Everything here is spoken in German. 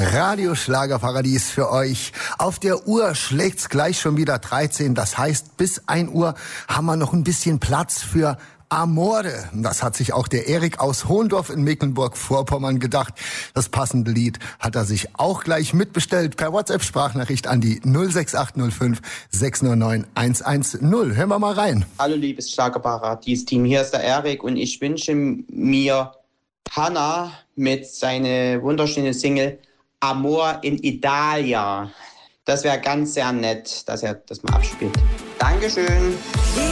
Radio Schlagerparadies für euch. Auf der Uhr schlägt's gleich schon wieder 13. Das heißt, bis 1 Uhr haben wir noch ein bisschen Platz für Amore. Das hat sich auch der Erik aus Hohendorf in Mecklenburg-Vorpommern gedacht. Das passende Lied hat er sich auch gleich mitbestellt per WhatsApp-Sprachnachricht an die 06805 609 110. Hören wir mal rein. Hallo liebes Schlagerparadies-Team, hier ist der Erik und ich wünsche mir Hannah mit seiner wunderschönen Single Amor in Italia. Das wäre ganz sehr nett, dass er das mal abspielt. Dankeschön.